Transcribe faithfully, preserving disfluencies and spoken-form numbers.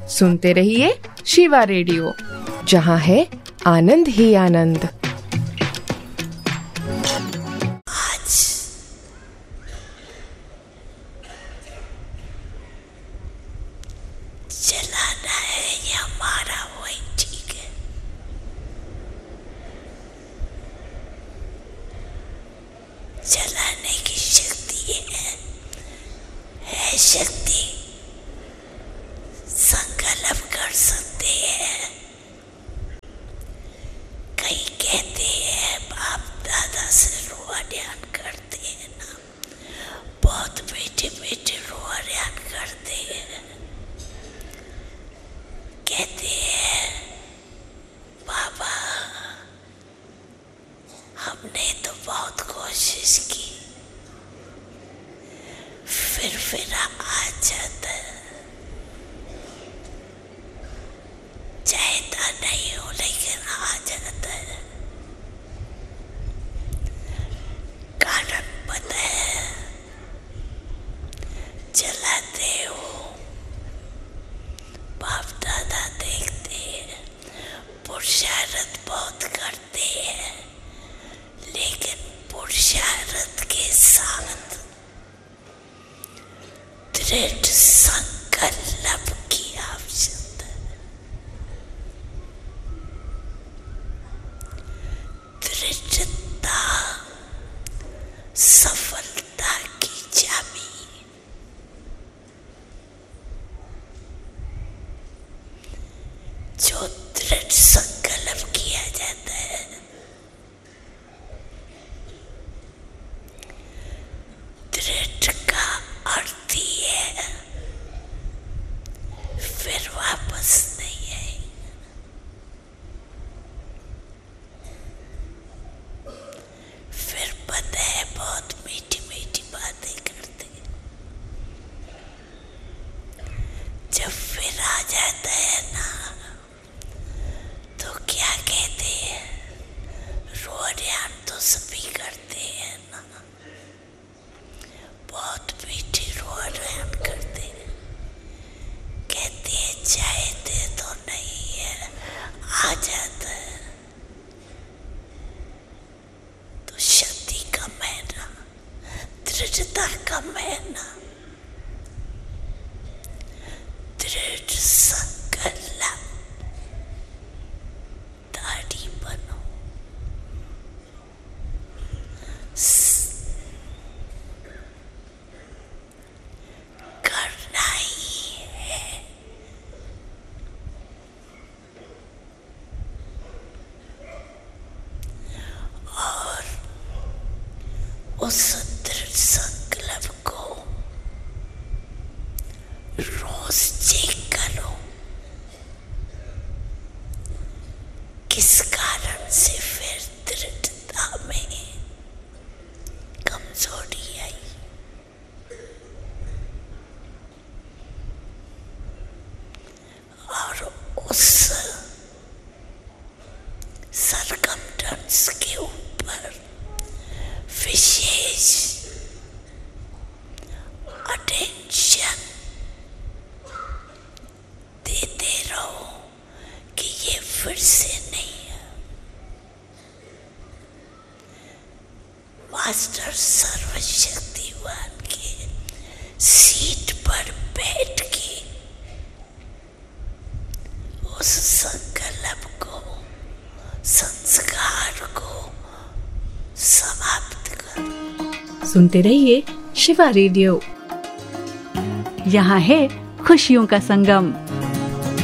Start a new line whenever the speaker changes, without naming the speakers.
सुनते रहिए शिवा रेडियो, जहाँ है आनंद ही आनंद।
आज चलाना है या मारा वही ठीक है। चलाने की शक्ति है, है शक्ति, संकल्प कर सकते हैं। कई कहते हैं बाप दादा से रोआ ध्यान करते हैं ना, बहुत बेटे बेटे रोआ ध्यान करते हैं। कहते हैं बाबा हमने तो बहुत कोशिश की, फिर फिर आ जाता है। चाहता नहीं हो लेकिन आ जाता है। कारण पता है, चलाते हो बाप दादा देखते हैं, पुरुषार्थ बहुत करते हैं, लेकिन पुरुषार्थ के साथ दृढ़ संकल्प की आवश्यकता है। दृढ़ता सफलता की चाबी। जो दृढ़ संकल्प किया जाता है, दृढ़ का अर्थ ही है फिर वापस नहीं आएगा। फिर पता है बहुत मीठी मीठी बातें करते हैं, जब फिर आ जाता है ना तो क्या कहते हैं, रो ध्यान तो सभी करते हैं ना, बहुत मीठी रो ध्यान करते हैं। कहते हैं चाहते तो नहीं है, आ जाता है। तो शक्ति कम है ना, दृढ़ता कम है ना। दृढ़ संकल्प, दाढ़ी बनो। करना ही है। और उस दृढ़ संकल्प को रोज चेक करो, किस कारण से फिर दृढ़ता में कमजोरी आई। और उस सरकमस्टेंस के ऊपर विशेष अटेंशन देते रहो कि ये फिर से नहीं है। मास्टर सर्वशक्तिवान के सीट पर बैठ के उस संकल्प को, संस्कार को समाप्त करो।
सुनते रहिए शिवा रेडियो, यहाँ है खुशियों का संगम।